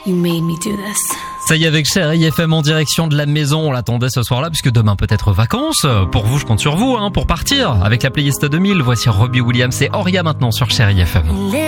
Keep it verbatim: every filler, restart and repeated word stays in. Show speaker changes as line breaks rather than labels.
You made me do this.
Ça y est, avec Chérie F M en direction de la maison, on l'attendait ce soir-là, puisque demain peut-être vacances. Pour vous, je compte sur vous, hein, pour partir. Avec la playlist deux mille, voici Robbie Williams et Oria maintenant sur Chérie F M.